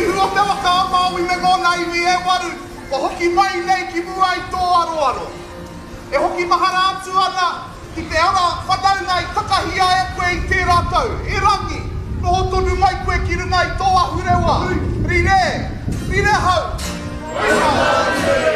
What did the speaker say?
hua te waka maui me ngona iwi e waru. O hoki mai nei ki mua i tō aroaro. E hoki mahara atu ana ki te ara whanaunga i takahia e koe i tērā tau. E rangi, noho tonu mai koe ki runga i tō ahurewa. Rire hau.